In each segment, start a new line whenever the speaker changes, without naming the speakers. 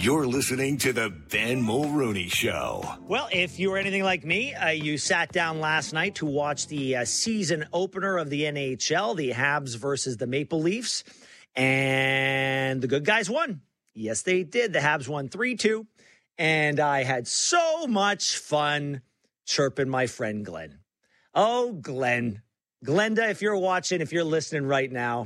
You're listening to the Ben Mulrooney Show.
Well, if you were anything like me, you sat down last night to watch the season opener of the NHL, the Habs versus the Maple Leafs, and the good guys won. Yes, they did. The Habs won 3-2, and I had so much fun chirping my friend Glenn. Oh, Glenn. Glenda, if you're watching, if you're listening right now,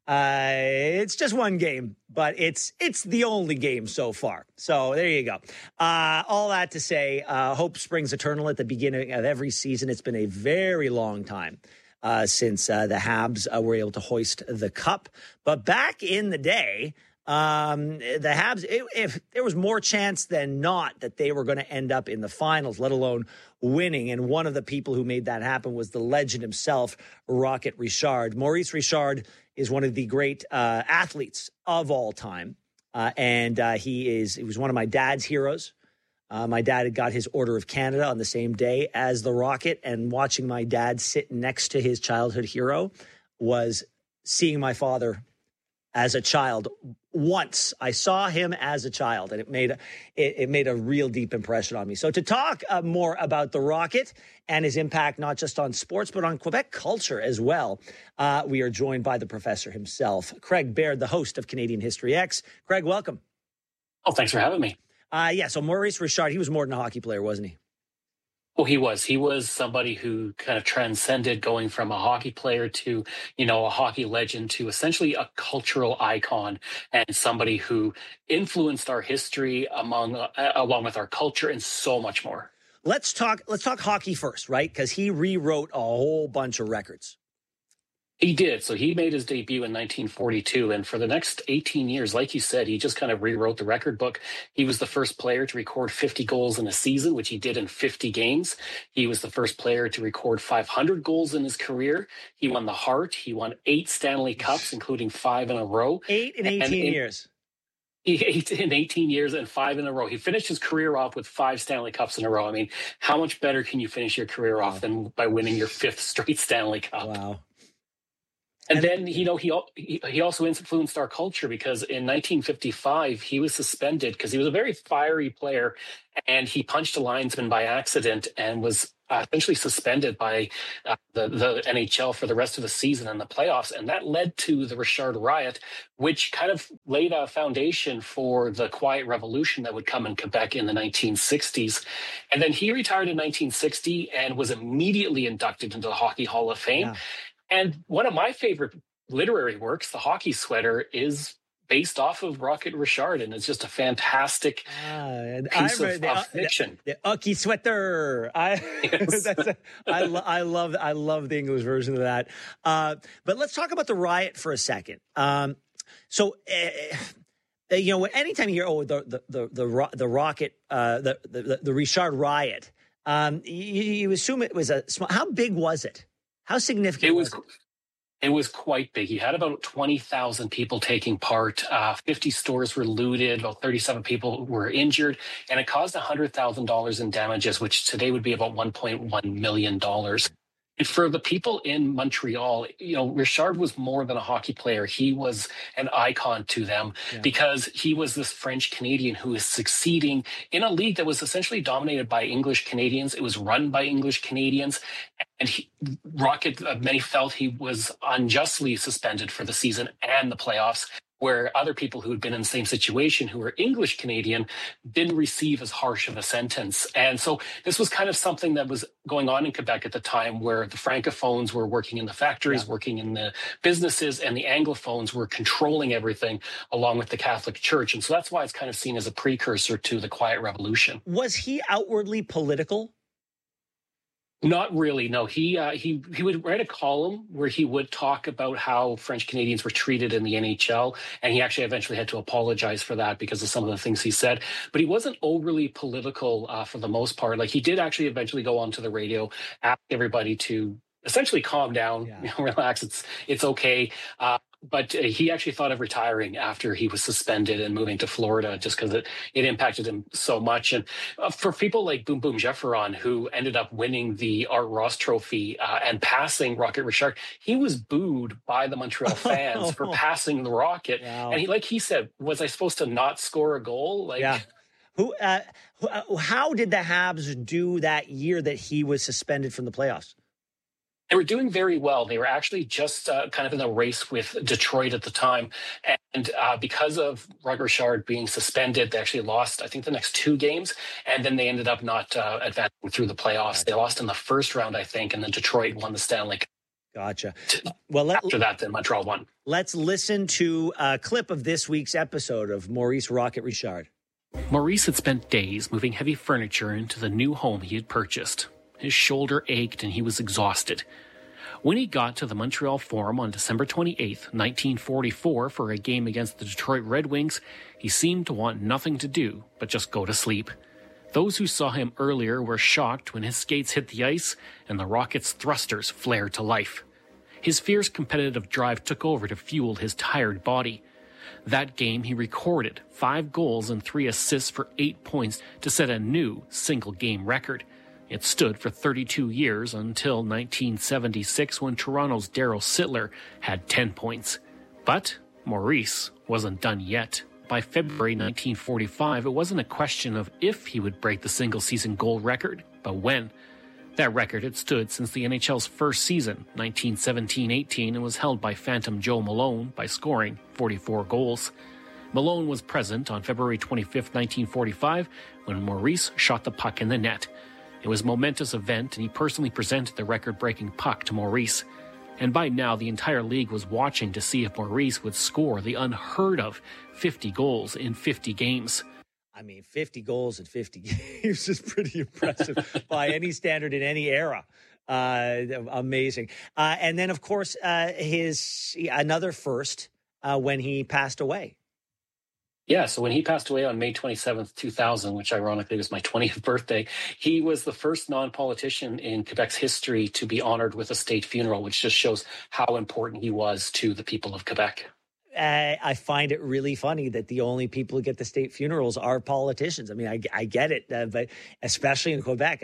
it's just one game, but it's the only game so far. So there you go. All that to say, hope springs eternal at the beginning of every season. It's been a very long time since the Habs were able to hoist the cup. But back in the day, the Habs, if there was more chance than not that they were going to end up in the finals, let alone winning. And one of the people who made that happen was the legend himself, Rocket Richard. Maurice Richard is one of the great athletes of all time. And he was one of my dad's heroes. My dad had got his Order of Canada on the same day as the Rocket. And watching my dad sit next to his childhood hero was seeing my father as a child. Once I saw him as a child, and it made a real deep impression on me. So to talk more about the Rocket and his impact, not just on sports, but on Quebec culture as well, we are joined by the professor himself, Craig Baird, the host of Canadian History X. Craig, welcome.
Oh, thanks for having me.
So Maurice Richard, he was more than a hockey player, wasn't he?
Oh, he was. He was somebody who kind of transcended going from a hockey player to, a hockey legend to essentially a cultural icon and somebody who influenced our history along with our culture and so much more.
Let's talk hockey first, right? Because he rewrote a whole bunch of records.
He did. So he made his debut in 1942. And for the next 18 years, like you said, he just kind of rewrote the record book. He was the first player to record 50 goals in a season, which he did in 50 games. He was the first player to record 500 goals in his career. He won the Hart. He won 8 Stanley Cups, including 5 in a row.
8 in 18 years.
8 in 18 years and 5 in a row. He finished his career off with 5 Stanley Cups in a row. I mean, how much better can you finish your career off than by winning your 5th straight Stanley Cup?
Wow.
And then, he also influenced our culture because in 1955, he was suspended because he was a very fiery player and he punched a linesman by accident and was essentially suspended by the NHL for the rest of the season and the playoffs. And that led to the Richard Riot, which kind of laid a foundation for the Quiet Revolution that would come in Quebec in the 1960s. And then he retired in 1960 and was immediately inducted into the Hockey Hall of Fame. Yeah. And one of my favorite literary works, The Hockey Sweater, is based off of Rocket Richard, and it's just a fantastic piece of fiction.
The Hockey Sweater. I love the English version of that. But let's talk about the Riot for a second. Anytime you hear the Rocket, the Richard Riot, you assume it was a small. How big was it? How significant was it?
It was quite big. He had about 20,000 people taking part. 50 stores were looted. About 37 people were injured. And it caused $100,000 in damages, which today would be about $1.1 million. And for the people in Montreal, Richard was more than a hockey player. He was an icon to them because he was this French Canadian who is succeeding in a league that was essentially dominated by English Canadians. It was run by English Canadians. And Rocket, many felt he was unjustly suspended for the season and the playoffs, where other people who had been in the same situation, who were English Canadian, didn't receive as harsh of a sentence. And so this was kind of something that was going on in Quebec at the time, where the Francophones were working in the factories, working in the businesses, and the Anglophones were controlling everything along with the Catholic Church. And so that's why it's kind of seen as a precursor to the Quiet Revolution.
Was he outwardly political?
Not really, no. He would write a column where he would talk about how French Canadians were treated in the NHL, and he actually eventually had to apologize for that because of some of the things he said. But he wasn't overly political for the most part. Like, he did actually eventually go onto the radio, ask everybody to essentially calm down, relax. It's okay. But he actually thought of retiring after he was suspended and moving to Florida just because it impacted him so much. And for people like Boom Boom Jefferon, who ended up winning the Art Ross Trophy and passing Rocket Richard, he was booed by the Montreal fans for passing the Rocket. Wow. And he said, was I supposed to not score a goal?
Yeah. How did the Habs do that year that he was suspended from the playoffs?
They were doing very well. They were actually just kind of in a race with Detroit at the time. And because of Rocket Richard being suspended, they actually lost, I think, the next 2 games. And then they ended up not advancing through the playoffs. They lost in the first round, I think, and then Detroit won the Stanley Cup.
Gotcha. Well,
after that, then Montreal won.
Let's listen to a clip of this week's episode of Maurice Rocket Richard.
Maurice had spent days moving heavy furniture into the new home he had purchased. His shoulder ached and he was exhausted. When he got to the Montreal Forum on December 28th, 1944 for a game against the Detroit Red Wings, he seemed to want nothing to do but just go to sleep. Those who saw him earlier were shocked when his skates hit the ice and the Rocket's thrusters flared to life. His fierce competitive drive took over to fuel his tired body. That game he recorded 5 goals and 3 assists for 8 points to set a new single-game record. It stood for 32 years until 1976 when Toronto's Darryl Sittler had 10 points. But Maurice wasn't done yet. By February 1945, it wasn't a question of if he would break the single-season goal record, but when. That record had stood since the NHL's first season, 1917-18, and was held by Phantom Joe Malone by scoring 44 goals. Malone was present on February 25, 1945, when Maurice shot the puck in the net. It was a momentous event, and he personally presented the record-breaking puck to Maurice. And by now, the entire league was watching to see if Maurice would score the unheard-of 50 goals in 50 games.
I mean, 50 goals in 50 games is pretty impressive by any standard in any era. Amazing. And then, of course, his another first when he passed away.
Yeah, so when he passed away on May 27th, 2000, which ironically was my 20th birthday, he was the first non-politician in Quebec's history to be honored with a state funeral, which just shows how important he was to the people of Quebec.
I find it really funny that the only people who get the state funerals are politicians. I mean, I get it, but especially in Quebec,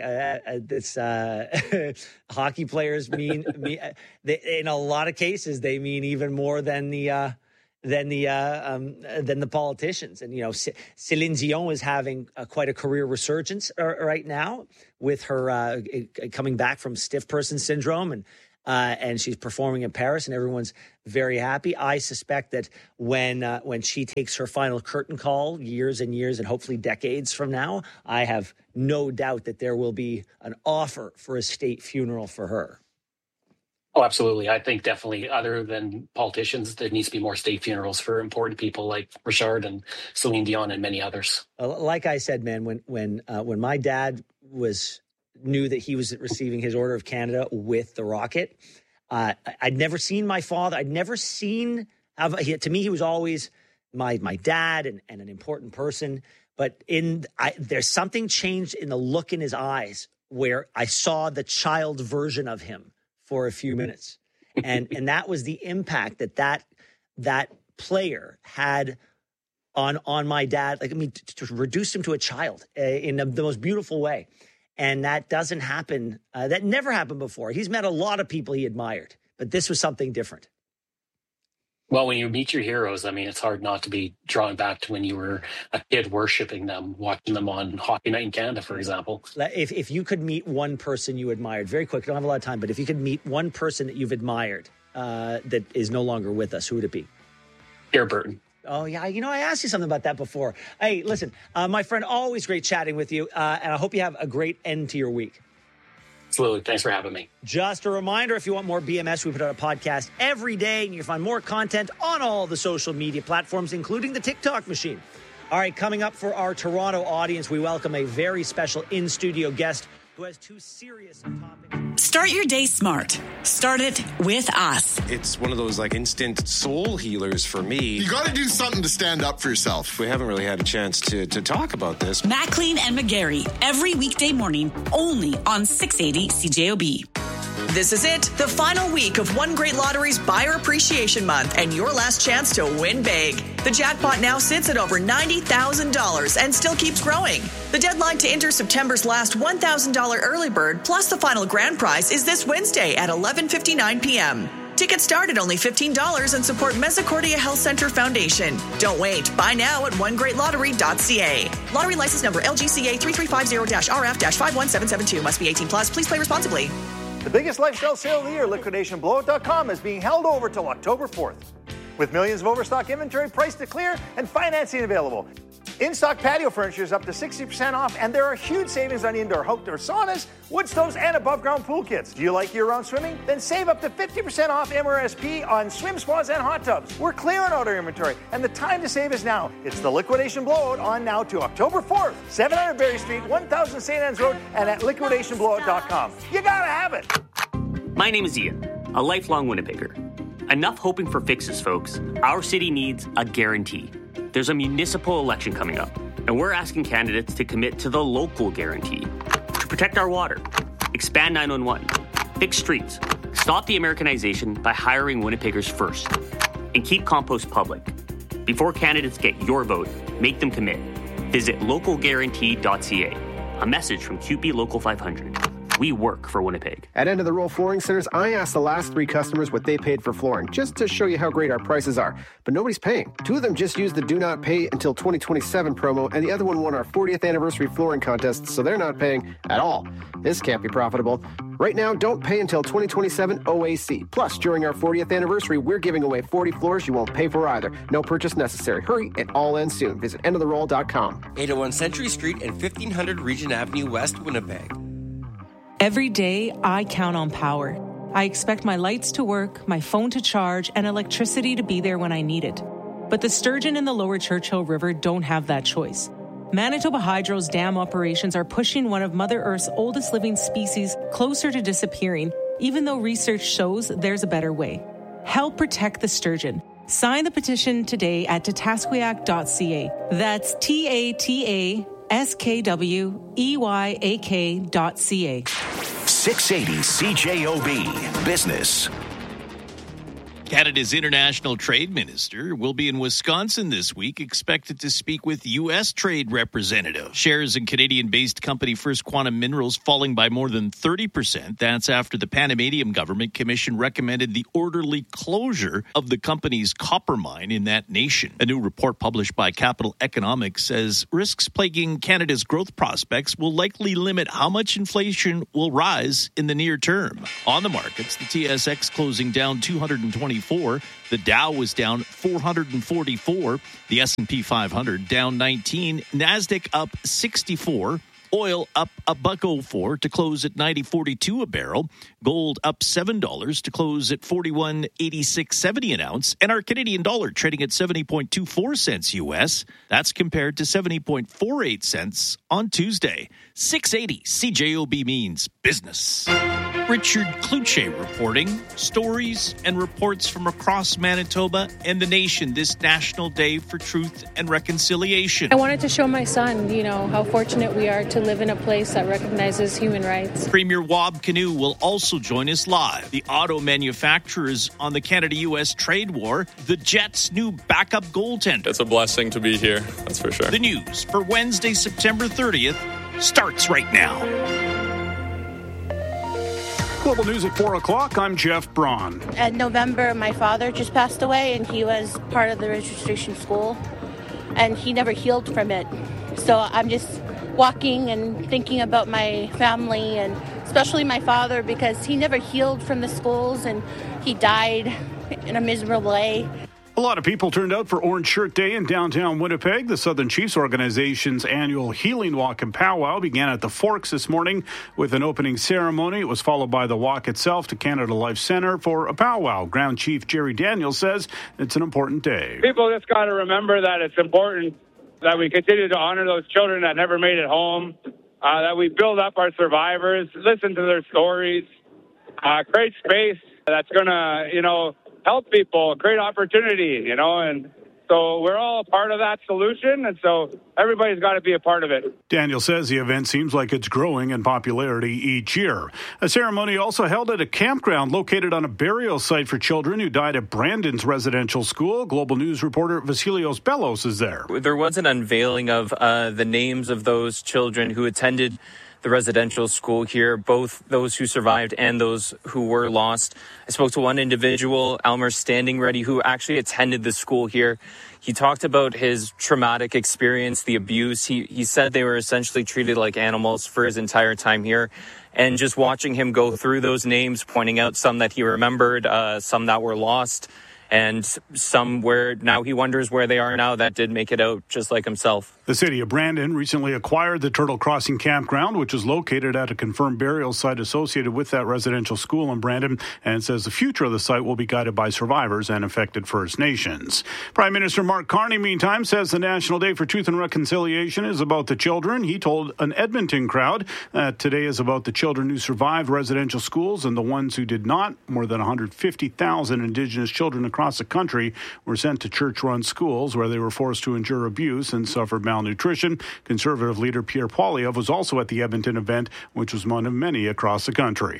hockey players mean in a lot of cases they mean even more than the politicians. And, you know, Céline Dion is having quite a career resurgence right now with her coming back from stiff person syndrome, and she's performing in Paris, and everyone's very happy. I suspect that when she takes her final curtain call years and years and hopefully decades from now, I have no doubt that there will be an offer for a state funeral for her.
Oh, absolutely. I think definitely, other than politicians, there needs to be more state funerals for important people like Richard and Celine Dion and many others.
Like I said, man, when my dad knew that he was receiving his Order of Canada with the Rocket, I'd never seen my father. I'd never seen. To me, he was always my dad and an important person. But there's something changed in the look in his eyes where I saw the child version of him for a few minutes. And that was the impact that player had on my dad. Like, I mean, to reduce him to a child in the most beautiful way. And that doesn't happen. That never happened before. He's met a lot of people he admired, but this was something different.
Well, when you meet your heroes, I mean, it's hard not to be drawn back to when you were a kid worshiping them, watching them on Hockey Night in Canada, for example.
If you could meet one person you admired, very quick, I don't have a lot of time, but if you could meet one person that you've admired that is no longer with us, who would it be?
Pierre Burton.
Oh, yeah. You know, I asked you something about that before. Hey, listen, my friend, always great chatting with you, and I hope you have a great end to your week.
Absolutely. Thanks for having me.
Just a reminder, if you want more BMS, we put out a podcast every day, and you can find more content on all the social media platforms, including the TikTok machine. All right, coming up for our Toronto audience, we welcome a very special in-studio guest who has 2 serious topics.
Start your day smart. Start it with us.
It's one of those like instant soul healers for me.
You got to do something to stand up for yourself.
We haven't really had a chance to talk about this.
Maclean and McGarry, every weekday morning, only on 680 CJOB. This is it, the final week of One Great Lottery's Buyer Appreciation Month, and your last chance to win big. The jackpot now sits at over $90,000 and still keeps growing. The deadline to enter September's last $1,000 early bird plus the final grand prize is this Wednesday at 11:59 p.m. Tickets start at only $15 and support Mesocordia Health Center Foundation. Don't wait. Buy now at onegreatlottery.ca. Lottery license number LGCA 3350-RF-51772. Must be 18 plus. Please play responsibly.
The biggest lifestyle sale of the year, LiquidationBlowout.com, is being held over till October 4th. With millions of overstock inventory priced to clear and financing available. In-stock patio furniture is up to 60% off, and there are huge savings on indoor outdoor saunas, wood stoves, and above-ground pool kits. Do you like year-round swimming? Then save up to 50% off MRSP on swim spas and hot tubs. We're clearing out our inventory, and the time to save is now. It's the Liquidation Blowout on now to October 4th. 700 Berry Street, 1000 St. Anne's Road, and at LiquidationBlowout.com. You gotta have it!
My name is Ian, a lifelong Winnipegger. Enough hoping for fixes, folks. Our city needs a guarantee. There's a municipal election coming up, and we're asking candidates to commit to the local guarantee. To protect our water, expand 911, fix streets, stop the Americanization by hiring Winnipeggers first, and keep compost public. Before candidates get your vote, make them commit. Visit localguarantee.ca. A message from QP Local 500. We work for Winnipeg.
At End of the Roll Flooring Centers, I asked the last 3 customers what they paid for flooring, just to show you how great our prices are. But nobody's paying. 2 of them just used the Do Not Pay Until 2027 promo, and the other one won our 40th anniversary flooring contest, so they're not paying at all. This can't be profitable. Right now, don't pay until 2027 OAC. Plus, during our 40th anniversary, we're giving away 40 floors you won't pay for either. No purchase necessary. Hurry, it all ends soon. Visit endoftheroll.com.
801 Century Street and 1500 Regent Avenue West, Winnipeg.
Every day, I count on power. I expect my lights to work, my phone to charge, and electricity to be there when I need it. But the sturgeon in the lower Churchill River don't have that choice. Manitoba Hydro's dam operations are pushing one of Mother Earth's oldest living species closer to disappearing, even though research shows there's a better way. Help protect the sturgeon. Sign the petition today at tatasquiac.ca. That's TATASKWEYAK.ca.
680 CJOB Business.
Canada's international trade minister will be in Wisconsin this week, expected to speak with U.S. trade representatives. Shares in Canadian-based company First Quantum Minerals falling by more than 30%. That's after the Panamanian government commission recommended the orderly closure of the company's copper mine in that nation. A new report published by Capital Economics says risks plaguing Canada's growth prospects will likely limit how much inflation will rise in the near term. On the markets, the TSX closing down 224. The Dow was down 444. The S&P 500 down 19. NASDAQ up 64. Oil up $1.04 to close at $90.42 a barrel. Gold up $7 to close at $41.8670 an ounce. And our Canadian dollar trading at 70.24 cents U.S. That's compared to 70.48 cents on Tuesday. 680 CJOB means business. Richard Cloutier reporting stories and reports from across Manitoba and the nation this National Day for Truth and Reconciliation.
I wanted to show my son, how fortunate we are to live in a place that recognizes human rights.
Premier Wab Kinew will also join us live. The auto manufacturers on the Canada-U.S. trade war, the Jets' new backup goaltender.
It's a blessing to be here, that's for sure.
The news for Wednesday, September 30th starts right now.
Global News at 4 o'clock. I'm Jeff Braun.
In November, my father just passed away, and he was part of the registration school, and he never healed from it. So I'm just walking and thinking about my family, and especially my father, because he never healed from the schools, and he died in a miserable way.
A lot of people turned out for Orange Shirt Day in downtown Winnipeg. The Southern Chiefs organization's annual Healing Walk and Powwow began at the Forks this morning with an opening ceremony. It was followed by the walk itself to Canada Life Centre for a powwow. Ground Chief Jerry Daniels says it's an important day.
People just got to remember that it's important that we continue to honor those children that never made it home, that we build up our survivors, listen to their stories, create space that's going to, help people, create opportunity, and So we're all a part of that solution, and so everybody's got to be a part of it.
Daniel says the event seems like it's growing in popularity each year. A ceremony also held at a campground located on a burial site for children who died at Brandon's residential school. Global News reporter Vasilios Bellos is there.
There was an unveiling of the names of those children who attended the residential school here, both those who survived and those who were lost. I spoke to one individual, Elmer Standing Ready, who actually attended the school here. He talked about his traumatic experience, the abuse. He said they were essentially treated like animals for his entire time here. And just watching him go through those names, pointing out some that he remembered, some that were lost, and some where now he wonders where they are now that did make it out, just like himself.
The city of Brandon recently acquired the Turtle Crossing Campground, which is located at a confirmed burial site associated with that residential school in Brandon, and says the future of the site will be guided by survivors and affected First Nations. Prime Minister Mark Carney, meantime, says the National Day for Truth and Reconciliation is about the children. He told an Edmonton crowd that today is about the children who survived residential schools and the ones who did not. More than 150,000 Indigenous children across the country were sent to church-run schools where they were forced to endure abuse and suffered malnutrition. Conservative leader Pierre Poilievre was also at the Edmonton event, which was one of many across the country.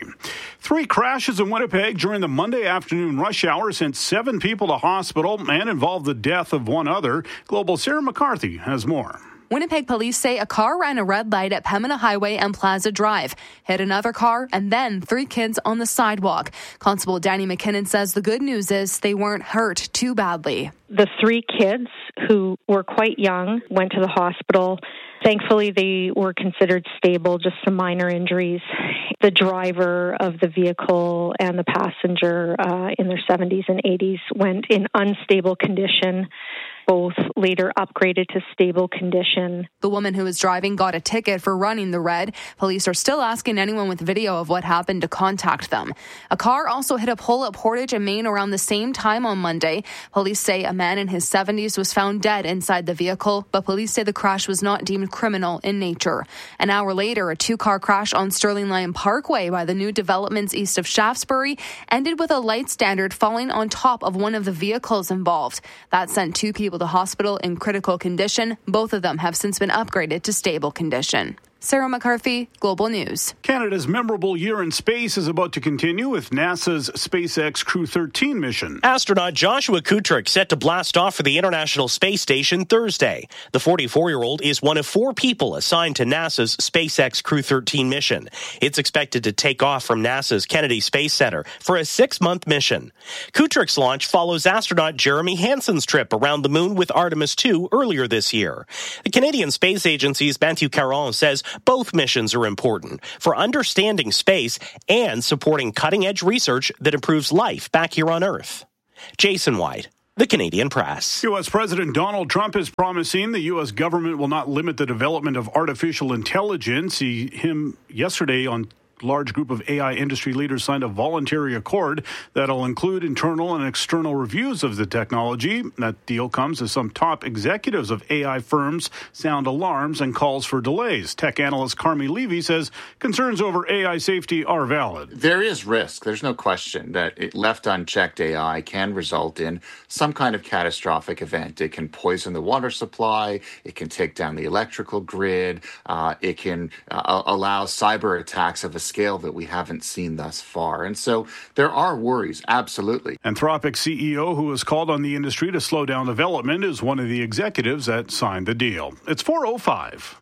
3 crashes in Winnipeg during the Monday afternoon rush hour sent 7 people to hospital and involved the death of one other. Global's Sarah McCarthy has more.
Winnipeg police say a car ran a red light at Pembina Highway and Plaza Drive, hit another car, and then 3 kids on the sidewalk. Constable Danny McKinnon says the good news is they weren't hurt too badly.
The 3 kids, who were quite young, went to the hospital. Thankfully, they were considered stable, just some minor injuries. The driver of the vehicle and the passenger in their 70s and 80s went in unstable condition. Both later upgraded to stable condition.
The woman who was driving got a ticket for running the red. Police are still asking anyone with video of what happened to contact them. A car also hit a pole at Portage and Main around the same time on Monday. Police say a man in his 70s was found dead inside the vehicle, but police say the crash was not deemed criminal in nature. An hour later, a 2-car crash on Sterling Lyon Parkway by the new developments east of Shaftesbury ended with a light standard falling on top of one of the vehicles involved. That sent 2 people to hospital in critical condition. Both of them have since been upgraded to stable condition. Sarah McCarthy, Global News.
Canada's memorable year in space is about to continue with NASA's SpaceX Crew 13 mission.
Astronaut Joshua Kutrick set to blast off for the International Space Station Thursday. The 44-year-old is one of 4 people assigned to NASA's SpaceX Crew 13 mission. It's expected to take off from NASA's Kennedy Space Center for a 6-month mission. Kutrick's launch follows astronaut Jeremy Hansen's trip around the moon with Artemis 2 earlier this year. The Canadian Space Agency's Matthew Caron says both missions are important for understanding space and supporting cutting-edge research that improves life back here on Earth. Jason White, The Canadian Press.
U.S. President Donald Trump is promising the U.S. government will not limit the development of artificial intelligence. Him yesterday on large group of AI industry leaders signed a voluntary accord that'll include internal and external reviews of the technology. That deal comes as some top executives of AI firms sound alarms and calls for delays. Tech analyst Carmi Levy says concerns over AI safety are valid.
There is risk. There's no question that it left unchecked AI can result in some kind of catastrophic event. It can poison the water supply. It can take down the electrical grid. It can allow cyber attacks of a scale that we haven't seen thus far. And so there are worries, absolutely.
Anthropic CEO, who has called on the industry to slow down development, is one of the executives that signed the deal. It's 4:05.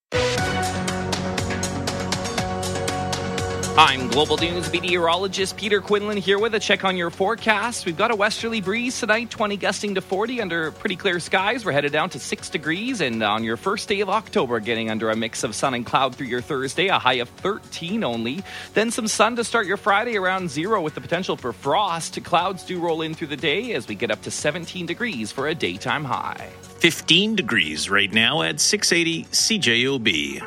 I'm Global News meteorologist Peter Quinlan here with a check on your forecast. We've got a westerly breeze tonight, 20 gusting to 40 under pretty clear skies. We're headed down to 6 degrees, and on your first day of October, getting under a mix of sun and cloud through your Thursday, a high of 13 only. Then some sun to start your Friday around 0 with the potential for frost. Clouds do roll in through the day as we get up to 17 degrees for a daytime high.
15 degrees right now at 680 CJOB.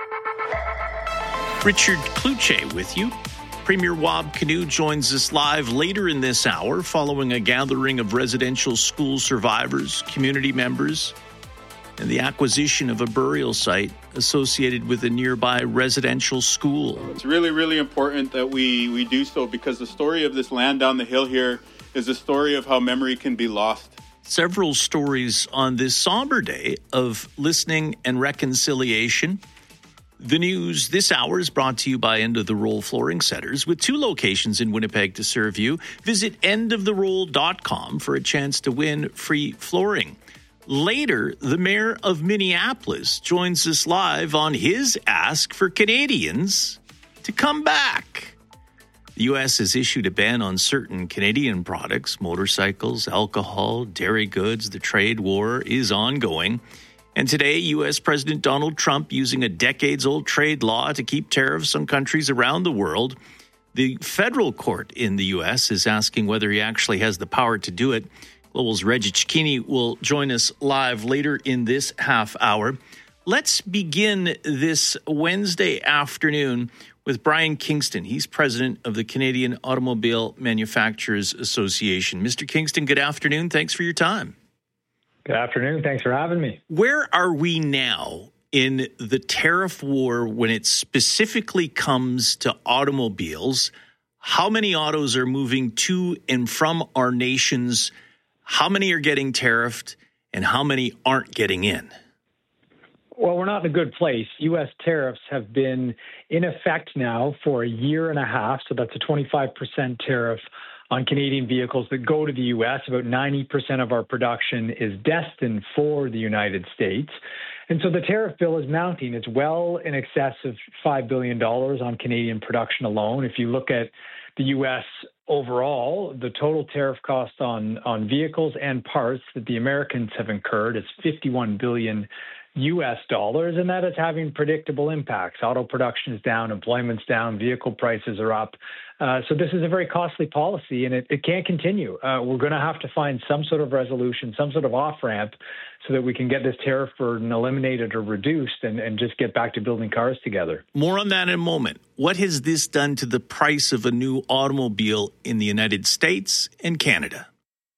Richard Kluche with you. Premier Wab Kinew joins us live later in this hour following a gathering of residential school survivors, community members, and the acquisition of a burial site associated with a nearby residential school.
It's really, really important that we do so because the story of this land down the hill here is a story of how memory can be lost.
several stories on this somber day of listening and reconciliation. The news this hour is brought to you by End of the Roll Flooring Centers, with 2 locations in Winnipeg to serve you. Visit endoftheroll.com for a chance to win free flooring. Later, the mayor of Minneapolis joins us live on his ask for Canadians to come back. The U.S. has issued a ban on certain Canadian products, motorcycles, alcohol, dairy goods. The trade war is ongoing. And today, U.S. President Donald Trump using a decades-old trade law to keep tariffs on countries around the world. The federal court in the U.S. is asking whether he actually has the power to do it. Global's Reggie Cicchini will join us live later in this half hour. Let's begin this Wednesday afternoon with Brian Kingston. He's president of the Canadian Automobile Manufacturers Association. Mr. Kingston, good afternoon. Thanks for your time.
Good afternoon. Thanks for having me.
Where are we now in the tariff war when it specifically comes to automobiles? How many autos are moving to and from our nations? How many are getting tariffed and how many aren't getting in?
Well, we're not in a good place. U.S. tariffs have been in effect now for a year and a half. So that's a 25% tariff on Canadian vehicles that go to the U.S. About 90% of our production is destined for the United States. And so the tariff bill is mounting. It's well in excess of $5 billion on Canadian production alone. If you look at the U.S. overall, the total tariff cost on vehicles and parts that the Americans have incurred is $51 billion U.S. dollars, and that is having predictable impacts. Auto production is down, employment's down, vehicle prices are up. So this is a very costly policy, and it can't continue. We're going to have to find some sort of resolution, some sort of off-ramp, so that we can get this tariff burden eliminated or reduced and just get back to building cars together.
More on that in a moment. What has this done to the price of a new automobile in the United States and Canada?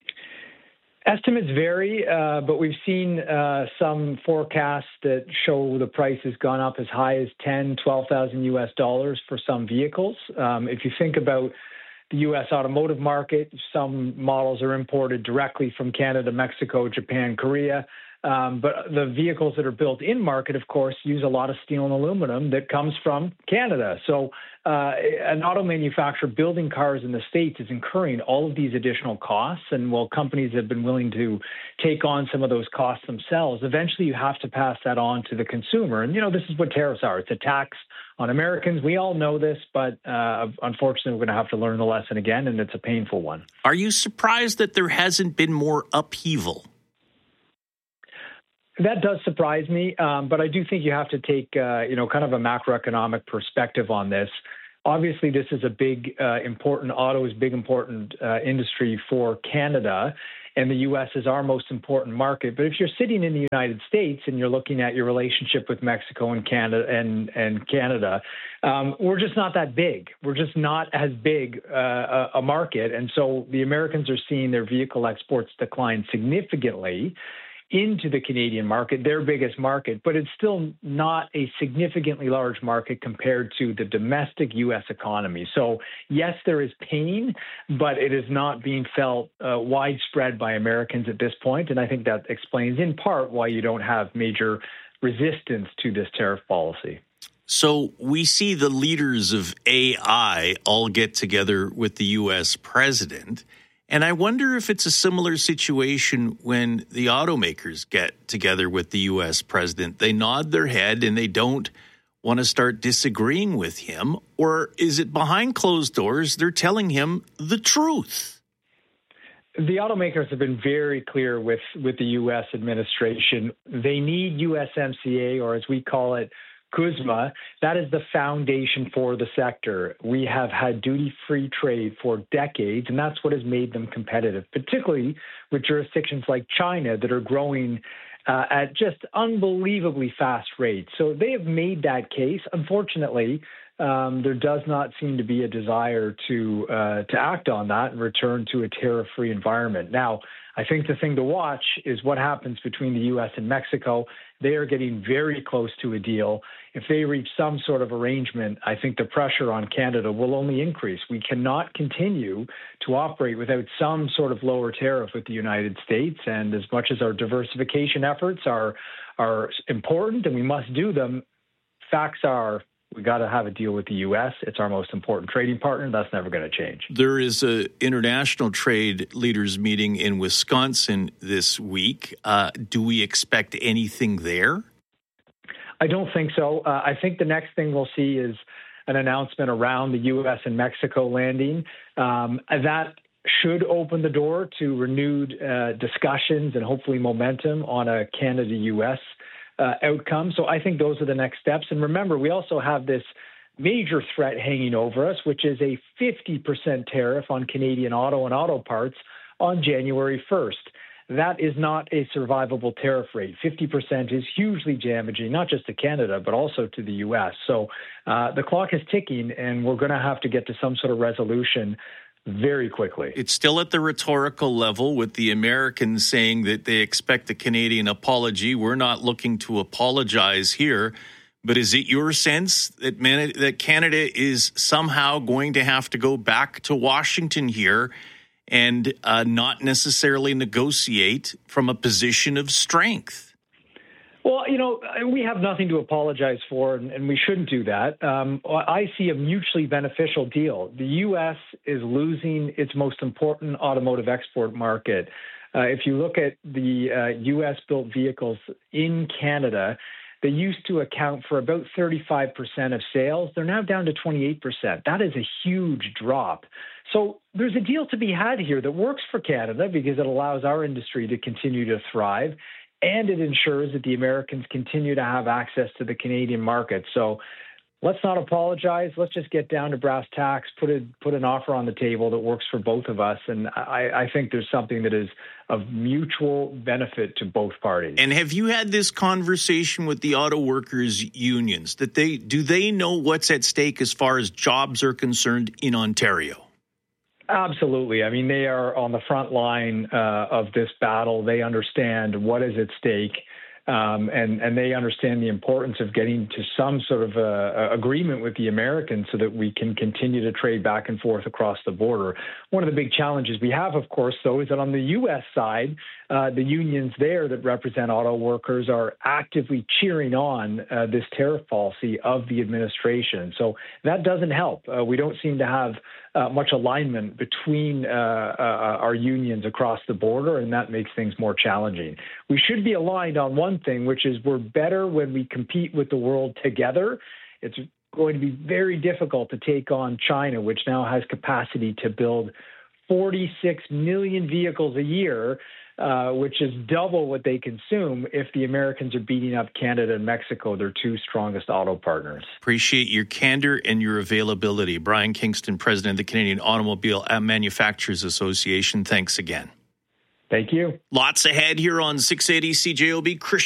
Estimates vary, but we've seen some forecasts that show the price has gone up as high as $10,000, $12,000 US dollars for some vehicles. If you think about the U.S. automotive market, some models are imported directly from Canada, Mexico, Japan, Korea. But the vehicles that are built in market, of course, use a lot of steel and aluminum that comes from Canada. So an auto manufacturer building cars in the States is incurring all of these additional costs. And while companies have been willing to take on some of those costs themselves, eventually you have to pass that on to the consumer. And, this is what tariffs are. It's a tax on Americans. We all know this, but unfortunately, we're going to have to learn the lesson again, and it's a painful one.
Are you surprised that there hasn't been more upheaval?
That does surprise me, but I do think you have to take, kind of a macroeconomic perspective on this. Obviously, this is a big, important industry for Canada, and the U.S. is our most important market. But if you're sitting in the United States and you're looking at your relationship with Mexico and Canada, we're just not that big. We're just not as big a market, and so the Americans are seeing their vehicle exports decline significantly into the Canadian market, their biggest market, but it's still not a significantly large market compared to the domestic U.S. economy. So, yes, there is pain, but it is not being felt widespread by Americans at this point, and I think that explains in part why you don't have major resistance to this tariff policy.
So we see the leaders of AI all get together with the U.S. president. And I wonder if it's a similar situation when the automakers get together with the U.S. president. They nod their head and they don't want to start disagreeing with him. Or is it behind closed doors, they're telling him the truth?
The automakers have been very clear with the U.S. administration. They need USMCA, or as we call it, CUSMA. That is the foundation for the sector. We have had duty-free trade for decades, and that's what has made them competitive, particularly with jurisdictions like China that are growing at just unbelievably fast rates. So they have made that case. Unfortunately, there does not seem to be a desire to act on that and return to a tariff-free environment. Now, I think the thing to watch is what happens between the U.S. and Mexico. They are getting very close to a deal. If they reach some sort of arrangement, I think the pressure on Canada will only increase. We cannot continue to operate without some sort of lower tariff with the United States. And as much as our diversification efforts are important and we must do them, facts are we got to have a deal with the U.S. It's our most important trading partner. That's never going to change.
There is an international trade leaders meeting in Wisconsin this week. Do we expect anything there?
I don't think so. I think the next thing we'll see is an announcement around the U.S. and Mexico landing. That should open the door to renewed discussions and hopefully momentum on a Canada-U.S. outcome. So I think those are the next steps. And remember, we also have this major threat hanging over us, which is a 50% tariff on Canadian auto and auto parts on January 1st. That is not a survivable tariff rate. 50% is hugely damaging, not just to Canada, but also to the U.S. So the clock is ticking, and we're going to have to get to some sort of resolution very quickly.
It's still at the rhetorical level with the Americans saying that they expect a Canadian apology. We're not looking to apologize here. But is it your sense that Canada is somehow going to have to go back to Washington here and not necessarily negotiate from a position of strength?
Well, we have nothing to apologize for, and we shouldn't do that. I see a mutually beneficial deal. The U.S. is losing its most important automotive export market. If you look at the U.S.-built vehicles in Canada, they used to account for about 35% of sales. They're now down to 28%. That is a huge drop. So there's a deal to be had here that works for Canada because it allows our industry to continue to thrive, and it ensures that the Americans continue to have access to the Canadian market. So let's not apologize. Let's just get down to brass tacks, put an offer on the table that works for both of us. And I think there's something that is of mutual benefit to both parties.
And have you had this conversation with the auto workers unions? Do they know what's at stake as far as jobs are concerned in Ontario?
Absolutely. I mean, they are on the front line of this battle. They understand what is at stake, and they understand the importance of getting to some sort of agreement with the Americans so that we can continue to trade back and forth across the border. One of the big challenges we have, of course, though, is that on the U.S. side, the unions there that represent auto workers are actively cheering on this tariff policy of the administration. So that doesn't help. We don't seem to have much alignment between our unions across the border, and that makes things more challenging. We should be aligned on one thing, which is we're better when we compete with the world together. It's going to be very difficult to take on China, which now has capacity to build 46 million vehicles a year, which is double what they consume if the Americans are beating up Canada and Mexico, their two strongest auto partners.
Appreciate your candor and your availability. Brian Kingston, president of the Canadian Automobile Manufacturers Association. Thanks again.
Thank you.
Lots ahead here on 680 CJOB. Christian